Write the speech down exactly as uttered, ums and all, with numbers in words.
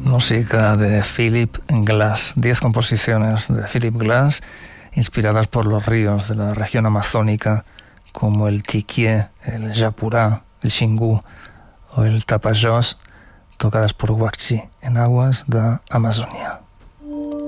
Música de Philip Glass. Diez composiciones de Philip Glass inspiradas por los ríos de la región amazónica, como el Tiquié, el Japurá, el Xingu o el Tapajós, tocadas por Huacchí en aguas de Amazonia.